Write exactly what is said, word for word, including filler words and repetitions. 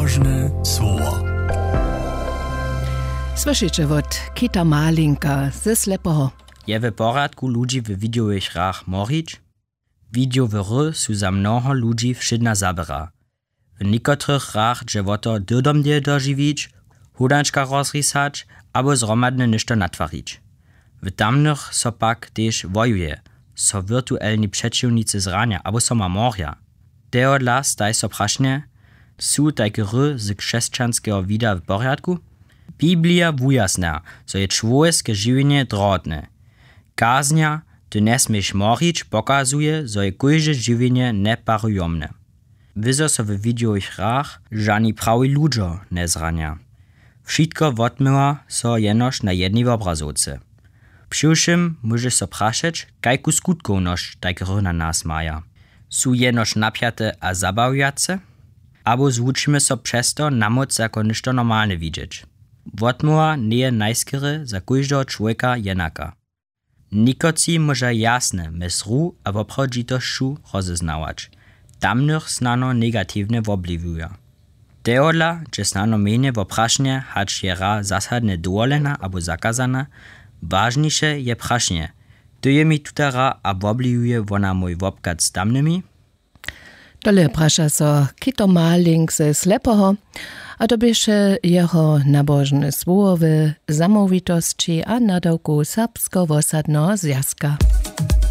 Nabożne słowo. Słyszycie od Kita Malinka ze Slepoho. Je w poradku ludzi w widiowych hrach morić? Widiowe ry su za mnoho ludzi wszedna zabera. W niekotrych hrach dżewoto dydomdie dożywić, hudanczka rozrysać, albo zromadne ništo natwarić. W tamnych so pak też wojuje, so wirtuelni przeciwnicy zrania, albo so ma morja. Teodla staj so prašne, su tajke ry z chrześcijanskiego vida w porядku? Biblia wujasna, so je człowieskie żywienie drotne. Kaznia, ty nie smiesz morić, pokazuje, so je kujże żywienie neparujomne. Wyzo so w widiowych hrach żani prawi ludzie nie zrania. Wszystko wotmyła so jenoż na jednej obrazovce. Przyłszym może so praszeć, kajku skutkowność tajke ry na nas maja. Su jenoż napiate a zabawiace? Abo zwučimy so přesto namoc jako ništo normalne widzieć. Wotmuła nie je najskiery za kujždého człowieka jenaka. Nikoci może jasne mysru a woprawdzitościu rozeznawać. Tamnych snano negatywne wobliwuja. Teodla, że snano mienie woprasznie, hacz je ra zasadne dowolena abo zakazana, ważniejsze je prasznie. To je mi tutara a wobliwuje wona mój wopkat z tamnymi? Dole prasza so Kito Malink ze Slepoho, a to bieše jeho nabožne słowy, zamówitości a nadawku serbsko-wosadnego zjazka.